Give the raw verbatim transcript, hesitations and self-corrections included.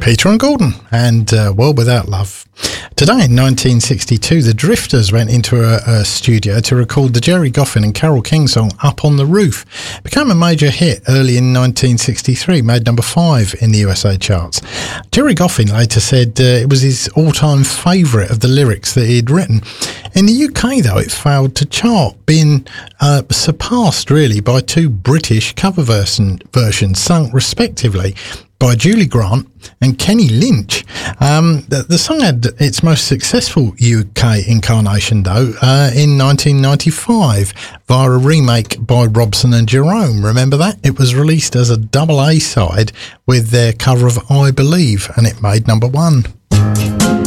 Peter and Gordon and uh, World Without Love. Today in nineteen sixty-two, the Drifters went into a, a studio to record the Gerry Goffin and Carole King song Up on the Roof. It became a major hit early in nineteen sixty-three, made number five in the U S A charts. Gerry Goffin later said uh, it was his all-time favourite of the lyrics that he had written. In the U K, though, it failed to chart, being uh, surpassed really by two British cover version, versions sung respectively by Julie Grant and Kenny Lynch. Um, the, the song had its most successful U K incarnation, though, uh, in nineteen ninety-five via a remake by Robson and Jerome. Remember that? It was released as a double A-side with their cover of I Believe, and it made number one.